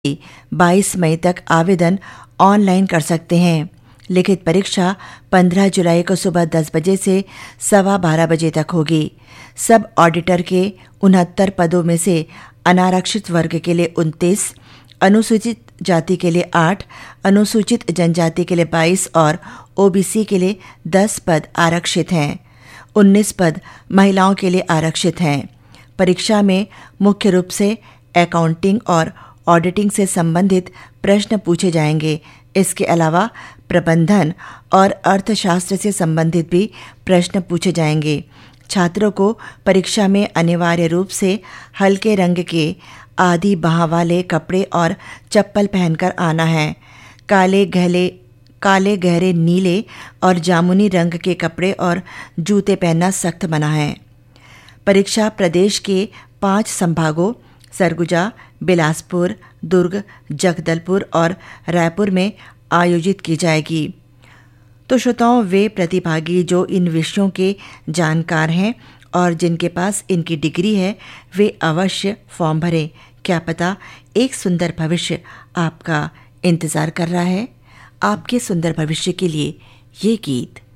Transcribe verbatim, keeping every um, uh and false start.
बाईस मई तक आवेदन ऑनलाइन कर सकते हैं। लिखित परीक्षा पंद्रह जुलाई को सुबह दस बजे से सवा बारह बजे तक होगी। सब ऑडिटर के उनहत्तर पदों में से अनारक्षित वर्ग के लिए उनतीस, अनुसूचित जाति के लिए आठ, अनुसूचित जनजाति के लिए बाईस और ओबीसी के लिए दस पद आरक्षित हैं। उन्नीस पद महिलाओं के लिए आरक्षित हैं। परीक्षा में मुख्य रूप से अकाउंटिंग और ऑडिटिंग से संबंधित प्रश्न पूछे जाएंगे। इसके अलावा प्रबंधन और अर्थशास्त्र से संबंधित भी प्रश्न पूछे जाएंगे। छात्रों को परीक्षा में अनिवार्य रूप से हल्के रंग के आधी बाह वाले कपड़े और चप्पल पहनकर आना है। काले गहरे काले गहरे नीले और जामुनी रंग के कपड़े और जूते पहनना सख्त मना है। परीक्षा प्रदेश के पांच संभागों सरगुजा, बिलासपुर, दुर्ग, जगदलपुर और रायपुर में आयोजित की जाएगी। तो श्रोताओं, वे प्रतिभागी जो इन विषयों के जानकार हैं और जिनके पास इनकी डिग्री है, वे अवश्य फॉर्म भरें। क्या पता एक सुंदर भविष्य आपका इंतज़ार कर रहा है। आपके सुंदर भविष्य के लिए ये गीत।